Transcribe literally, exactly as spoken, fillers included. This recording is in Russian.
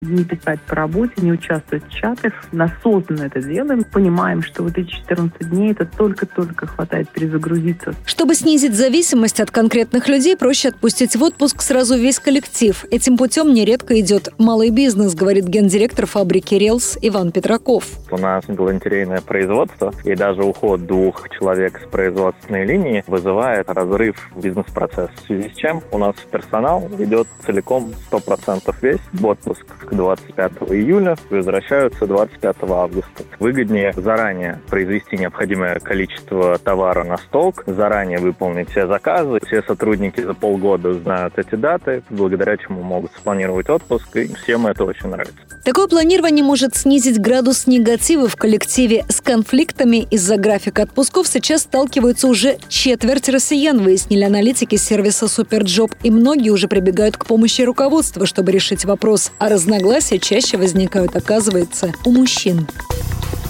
Не писать по работе, не участвовать в чатах. Осознанно это делаем. Понимаем, что вот эти четырнадцать дней это только-только хватает перезагрузиться. Чтобы снизить зависимость от конкретных людей, проще отпустить в отпуск сразу весь коллектив. Этим путем нередко идет малый бизнес, говорит гендиректор фабрики «Релс» Иван Петраков. У нас галантерейное производство, и даже уход двух человек с производственной линии вызывает разрыв бизнес-процесса. В связи с чем у нас персонал ведет целиком сто процентов весь в отпуск двадцать пятого июля, возвращаются двадцать пятого августа. Выгоднее заранее произвести необходимое количество товара на сток, заранее выполнить все заказы. Все сотрудники за полгода знают эти даты, благодаря чему могут спланировать отпуск, и всем это очень нравится. Такое планирование может снизить градус негатива в коллективе. С конфликтами из-за графика отпусков сейчас сталкиваются уже четверть россиян, выяснили аналитики сервиса Суперджоп. И многие уже прибегают к помощи руководства, чтобы решить вопрос. А разногласия чаще возникают, оказывается, у мужчин.